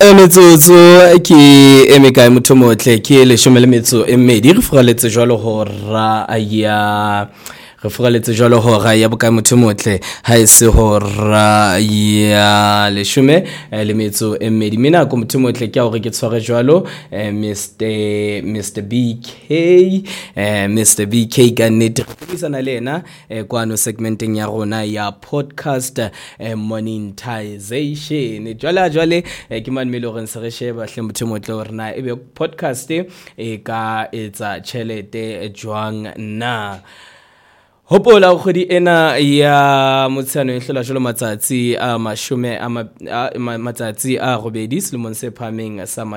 metsotso ke eme kae motho motle ke leshome le metso e mmedi re furaletse jwalo hora ya re furaletse jwalo hora ya bokae motho motle ha e se hora ya leshome le metso e mmedi mina ko motho motle ke a hore ke tshware jwalo Mr BK ka nnete re buisana le ena kwano segmenting ya rona ya podcast monetization jwale ke manmele hore se re sheba hle motho motle hore na ebe podcast e ka etsa tšhelete jwang na. Hopola kgwedi ena ya Motsheanong e hlola jwalo matsatsi a mashome matsatsi a robedi selemong se phameng sa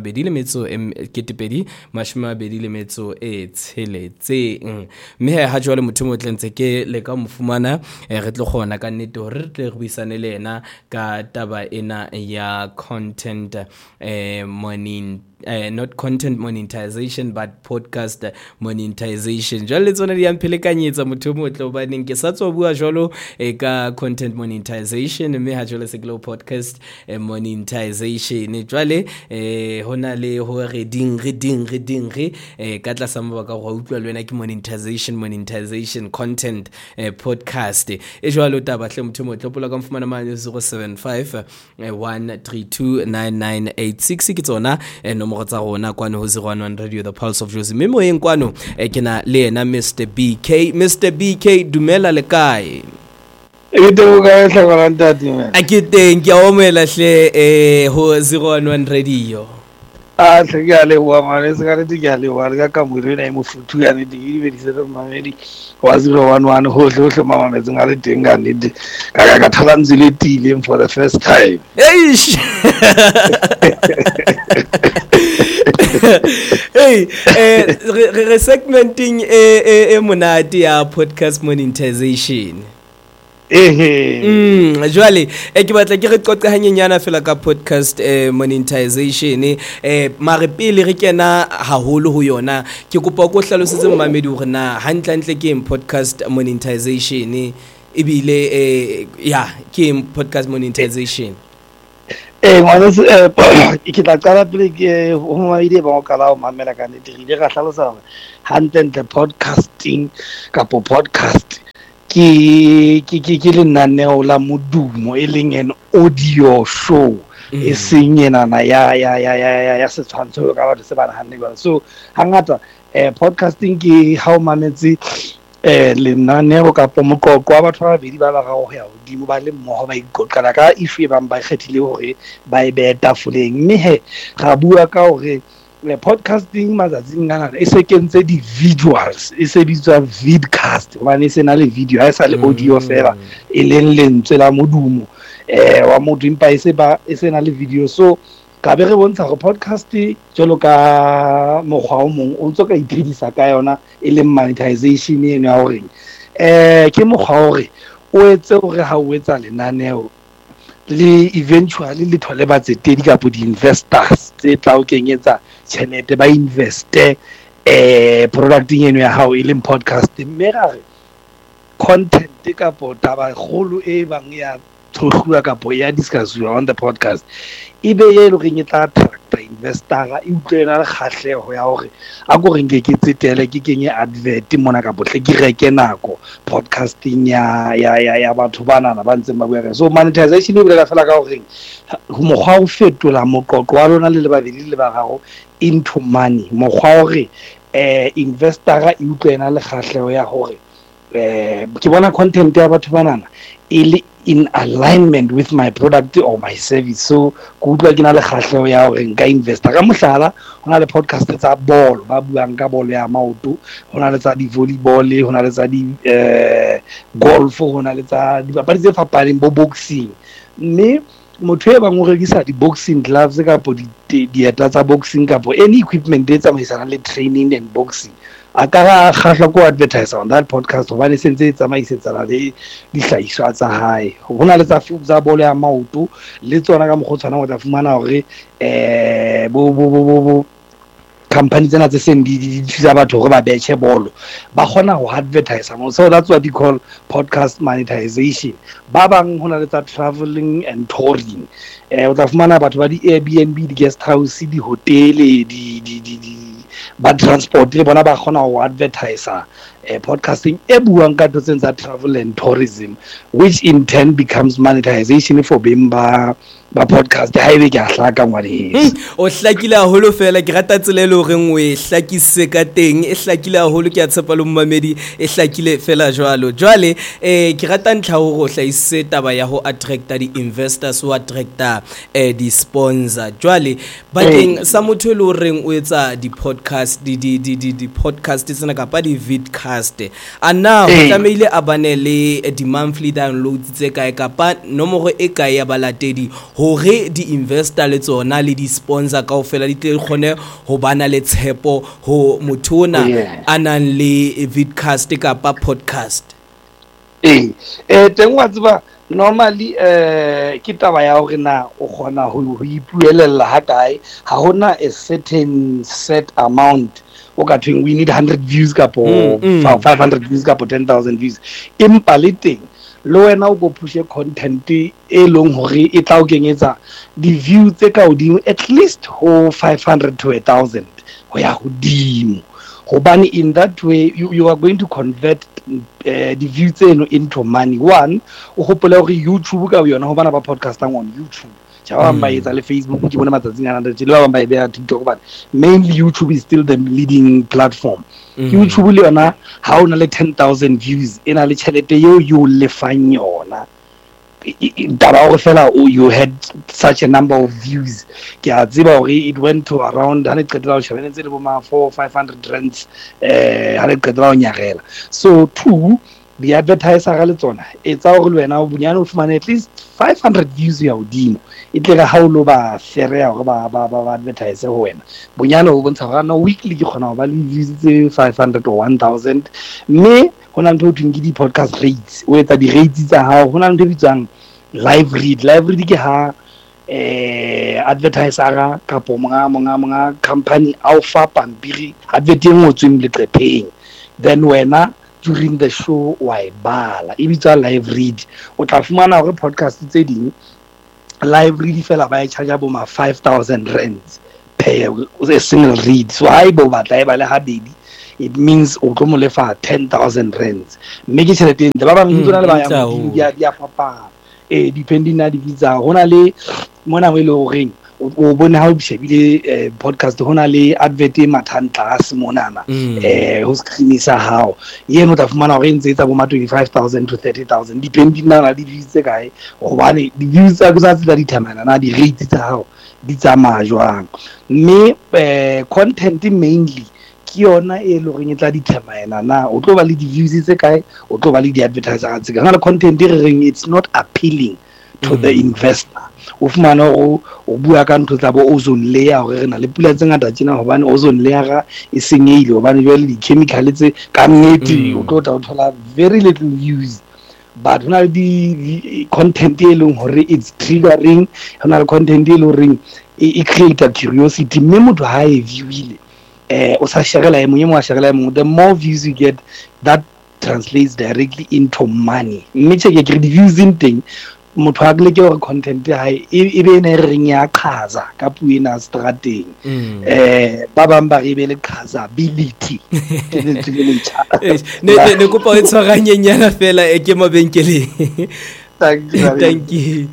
2026 mme ha jwale motho motle ntse ke le ka mofumana re tlo kgona ka nnete hore re tle re buisane le ena ka taba ena ya content not content monetization but podcast monetization. Jwale tsona di amphelekanyetsa motho motle hobaneng ke sa tswa bua jwalo ka content monetization mme ha jwale se ke lo podcast monetization. Jwale hona le ho re ding ka tlasa mabaka go utlwa le wena ke monetization content podcast jwalo taba hle motho motle pola ka mfumana ma 075 132 9986 ke tsona nomoro tsa rona kwano ho 011 Radio The Pulse of Jozi mme moyeng kwano ke na le ena Mr BK dumela le kae ke teng ka hlakala ntati man a ke teng ke a omela hle ho 011 Radio hle ke a le wa mane se ka re ke a le wa ka ka mo rena mo futu ya ne di be di se re mamedi wa 011 hohle mama metse nga le teng ga ne ka thalantsile tile for the first time eish hey re segmenting monate ya podcast monetization jwale ke batla ke re qoqa hanyenyana fela ka podcast monetization mare pele re kena haholo ho yona ke kopa go hlalosetse mmamedi hore na hantle ke podcast monetization ebile ke podcast monetization ngwana ke tla qala pele ke ho maide ba go kala o mamela ka nnete re ga hlalosa hore hantle podcasting kapo podcast ke lenaneo la modumo e leng an audio show e seng enana ya setshwantsho ka batho se bana hanne ba so hangata podcasting ke ha o mametse lenaneo kapo moqoqo wa batho ba babedi ba ba go ya hodimo ba le mmoho ba iqoqela ka ife bang ba kgethile hore ba e be tafoleng mme he ga bua ka hore le podcasting matsatsing ngana e se kentse di visuals e se bitswa vidcast hobane se na le video ha e sa le audio fela e leng lentswe la modumo wa motho impa e se na le video so ka be re bontsha go podcast jalo ka mogwa o mong o ntse ka iphedisa ka yona e leng monetization eno ya hore ke mogwa hore o etse hore ha o etsa lenaneo le eventually le thole ba tsetedi kapo di investors tse tla o kenyetsa tšhelete ba investe producting eno ya hao e leng podcast mme ra re content kapo taba golo e bang ya tshogwa kapo ya discusswa on the podcast e be ye le reng e tla attract investor e utlwela le kgahleho ya hore a go reng ke tsetele ke kenye advert mona ka botle ke reke nako podcasting ya batho banana ba ntse ba bua so monetization e bolela fela ka hore mogwa o fetola moqoqo wa lona le babedi le ba gago into money mogwa hore investor e utlwela le kgahleho ya hore ke bona content ya batho banana in alignment with my product or my service so go utlwa ke na le kgahleho ya hore nka investor ka mohlala hona le podcast tsa ball ba buang ka ball ya maoto hona le tsa di volleyball hona le tsa di golf hona le tsa di papadi tse fapaneng bo boxing mme motho e bang o rekisa di boxing gloves kapo dieta tsa boxing kapo any equipment e tsamaisana le training and boxing a ka khahla go advertise on that podcast hobane sentse e tsamaisetsana le dihlahiswa tsa hae hona le tsa bolo ya maoto le tsona ka mogotshwana o tla fumana hore bo company tsena tse seng di thusa batho gore ba betche bolo ba kgona go advertise mo, so that's what we call podcast monetization. Ba bang hona le tsa traveling and touring, o tla fumana batho ba di Airbnb, di guest house, di hotele, ba transport le bona ba kgona go advertisa podcasting e buang ka tse tsa travel and tourism, which in turn becomes monetization for beng ba podcast ha ebe ke a hlaka ngwane o hlakile haholo fela ke rata tsela le hore ngwe hlakise ka teng e hlakile haholo ke a tshepa le mmamedi e hlakile fela jwale ke rata ntlha hore o hlaise taba ya ho attracta di investors, ho attracta di sponsor. Jwale bakeng sa motho le hore o etsa di podcast di podcast tsena kapa di vidcast, ana ho tlameile a bane le di monthly downloads tse kae kapa nomoro e kae ya balatedi hore di investor le tsona le di sponsor kaofela di tle kgone ho bana le tshepo ho motona anang le vidcast kapa podcast? Teng wa tseba normally ke taba ya hore na o kgona ho ipuelella ha kae, ha hona a certain set amount o ka thweng we need 100 views kapo 500 views kapo 10,000 views, empa le teng le wena o go pushe content e long hore e tla o kenyetsa di views tse ka hodimo at least ho 500 to 1,000 ho ya hodimo, hobane in that way you are going to convert the views tseno into money. One, o hopole hore YouTube ka yona ho bana ba podcastang on YouTube, ba ba etsa le Facebook ke bona matsatsing ana le ba ba e TikTok, but mainly YouTube is still the leading platform. YouTube le yona ha ona le 10,000 views ena le tšhelete yo lefang yona taba gore fela you had such a number of views ke a tseba gore it went to around 100 qetela o shebeletse le bo ma 400-500 rands 100 qetela o nyagela. So two, the advertiser ga le tsona etsa gore le wena o bunyane o fumane at least 500 views ya hodimo e tle ga ha o lo ba fere ya gore ba advertise ho wena bunyane o bontsha gore no weekly ke khona ba le views tse 500 or 1,000. mme hona ntho thweng ke di podcast rates, o etsa di rates tsa hao, hona ntho bitsang live read ke ha advertiser kapo monga company a o fa pampiri advert e ngotsweng leqepheng, then wena during the show wa e bala e bitsa live read. O tla fumana hore podcast tse ding live read fela ba e charge bo ma 5,000 rands per a single read, so ha ibo batla e bale habedi it means o tlo mo lefa 10,000 rands. mme ke tšhelete ntle ba bang ntse le ba ya dia papa depending na di visa hona le mona mo ile o reng o bone ha o shebile podcast hona le advert e mathantla a simonana ho screen sa hao yeno tla fumana hore ntse etsa bo ma 25,000 to 30,000 depending na di views tse kae, hobane di views tsa go sa tsa di thamana na di rates tsa hao di tsamaya jwang. mme content mainly ke yona e le gore e tla di thamana na o tlo ba le di views tse kae, o tlo ba le di advertiser tse kae. Ngala content e reng it's not appealing to the investor. O fumana o bua ka ntho tsa bo ozone layer gore re na le pula tse ngata tsena hobane ozone layer e senyehile hobane jwale di chemical tse ka nnete o tlo thola very little views, but hona le di content e leng hore it's triggering, hona le content e leng hore e create curiosity. mme motho ha e viewile o sa shagela e mongwe a shagela e mongwe, the more views you get that translates directly into money. mme che ke di views in teng motho a ke gore content ya hae e be ne reng ya qaza ka puena strateng ba bang ba e be le qazability ne kopa o tshwaranyenyana fela ke mabenkeleng. Thank you.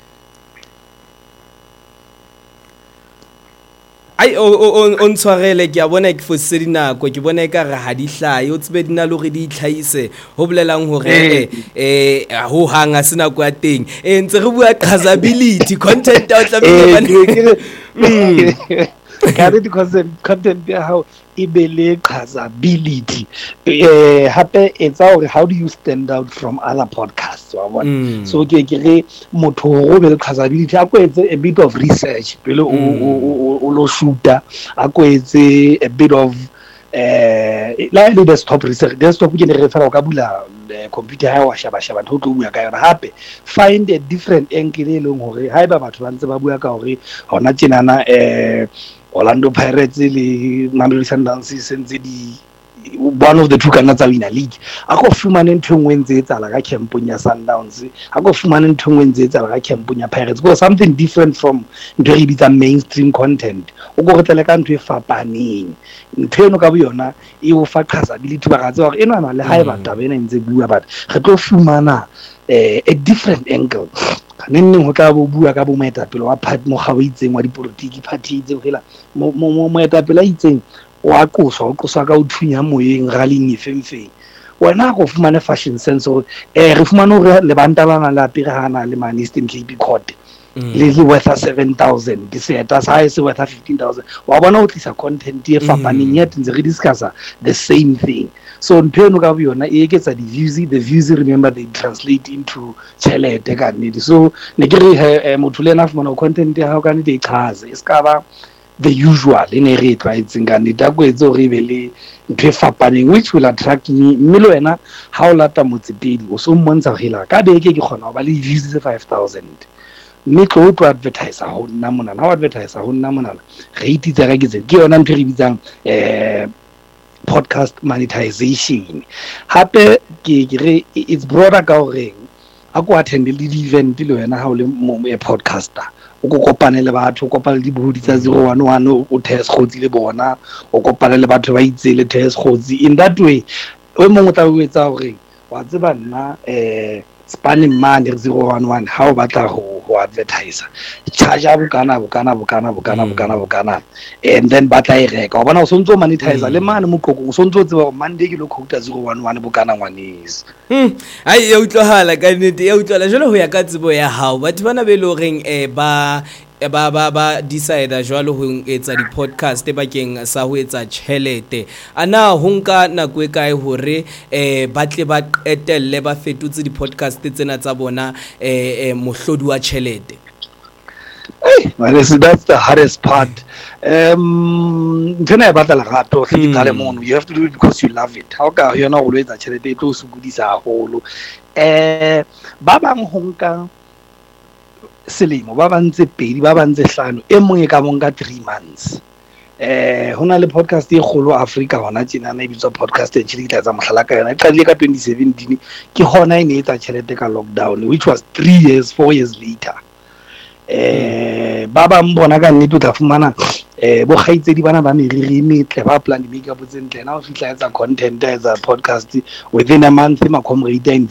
ai on tshwarele ke a bona ke fositse dinako ke bona e ka re ha di hlaye o tsebe dina le gore di itlhaise ho bolelang hore ho hanga sena kwa teng ntse re bua qazability content ya o tlamehile ka re di content ya hao e be le qazability hape etsa hore how do you stand out from other podcasts wa bona. So ke re motho go be le qazability a go etse a bit of research pele o lo shoota, a go etse a bit of la le desktop ke ne re fela o ka bula computer ha wa shaba ntho tlo bua ka yona hape find a different angle e leng hore ha eba batho ba ntse ba bua ka hore hona tjenana Orlando Pirates le Mamelodi Sundowns sentse di one of the two kana tsa wina league a go fumane ntho engwe ntse etsala ka campong ya Sundowns a go fumane ntho engwe ntse etsala ka campong ya Pirates go something different from ntho e bitsa mainstream content o go retlela ka ntho e fapaneng ntho eno ka bo yona e o fa traceability ba ga tsa gore ena le ha e ba taba ena ntse bua but re tlo fumana a different angle neng ho tla bo bua ka bo moetapele wa party mo ga o itseng wa dipolitiki party tse hela mo moetapele a itseng wa qosa ka o thunya moyeng rallying efemfeng wena go fumane fashion sense re fumane hore le banta bana la pirana le man Eastern Cape Court le worth 7,000 ke seta sa e se worth 15,000 wa bona o tlisa content e fapaneng yet ntse re discussa the same thing so ntho eno ka yona e eketsa the views remember they translate into chelete ka nnete so ne ke re motho le ena fumana content ya hao ka nnete e chaze e ska ba the usual in a rate right ngani da go etso re be le ntwe fapaneng which will attract me mme le wena ha o lata motsepedi o so mmontsha hela ka beke ke khona ba le views 5,000 mme tlo to advertise ho nna monana ha advertise ho nna monana re ititse ka ke yona ntwe re bitsang podcast monetization hape ke re it's broader ka hore a go attend le event le wena ha o le podcaster o go kopane le batho o kopane le dibudi tsa 011 o test khotsi le bona o kopane le batho ba itse le test khotsi in that way o mongwe tla o etsa hore wa tseba nna spanning man 011 ha o batla ho advertise charge bokana and then batla e reka o bona o sontso monetizer le mane mo qoko o sontso tseba Monday ke lo quota 011 bokana ngwanese ai ya utlohala ka nnete ya utlola jalo ho ya ka tsebo ya hao batho bana be lo reng ba decide jwalo ho etsa di podcast bakeng sa ho etsa chelete ana ho nka nako e kae hore batle ba qetelle ba fetutse di podcast tsena tsa bona mohlodi wa chelete well that's the hardest part ntena ba tla gato hle tale mono you have to do it because you love it how ka yona go lwetsa chelete e tlo sukudisa haholo ba bang ho nka selemo ba bantse pedi ba bantse hlano e mong e ka monka 3 months hona le podcast e kholo Africa hona tjena na e bitswa podcast e tshilika tsa mohlala ka yona e qadile ka 2017 ke hona e ne etsa chelete ka lockdown which was 4 years later ba ba mbona ka nnete tla fumana bo khaitse di bana ba meriri metle ba plan di makeup tse ntle na o fitla etsa content etsa podcast within a month ma comrade